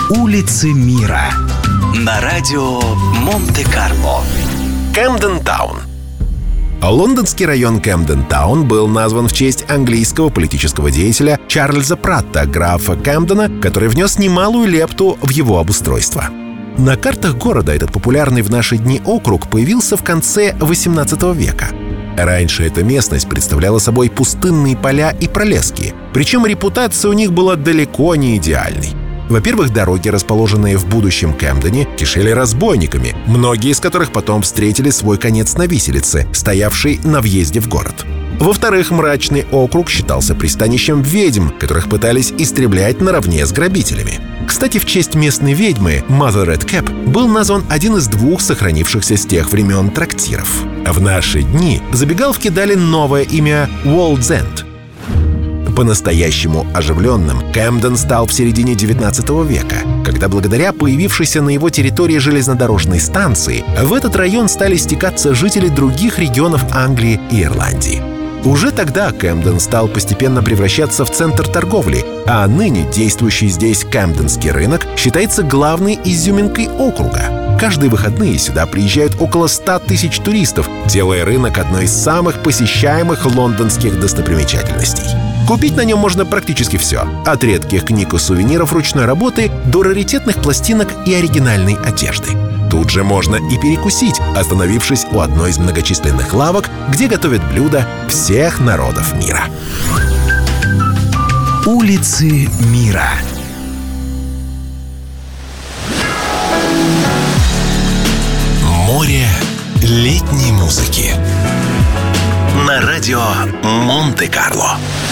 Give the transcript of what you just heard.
Улицы мира на радио Монте-Карло. Кэмден-таун. Лондонский район Кэмден-таун был назван в честь английского политического деятеля Чарльза Пратта, графа Кэмдена, который внес немалую лепту в его обустройство. На картах города этот популярный в наши дни округ появился в конце XVIII века. Раньше эта местность представляла собой пустынные поля и пролески, причем репутация у них была далеко не идеальной. Во-первых, дороги, расположенные в будущем Кэмдене, кишели разбойниками, многие из которых потом встретили свой конец на виселице, стоявшей на въезде в город. Во-вторых, мрачный округ считался пристанищем ведьм, которых пытались истреблять наравне с грабителями. Кстати, в честь местной ведьмы Mother Red Cap был назван один из двух сохранившихся с тех времен трактиров. В наши дни забегаловке дали новое имя World's End. По-настоящему оживленным Кэмден стал в середине XIX века, когда благодаря появившейся на его территории железнодорожной станции в этот район стали стекаться жители других регионов Англии и Ирландии. Уже тогда Кэмден стал постепенно превращаться в центр торговли, а ныне действующий здесь Кэмденский рынок считается главной изюминкой округа. Каждые выходные сюда приезжают около 100 тысяч туристов, делая рынок одной из самых посещаемых лондонских достопримечательностей. Купить на нем можно практически все, от редких книг и сувениров ручной работы до раритетных пластинок и оригинальной одежды. Тут же можно и перекусить, остановившись у одной из многочисленных лавок, где готовят блюда всех народов мира. Улицы мира. Море летней музыки на радио Монте-Карло.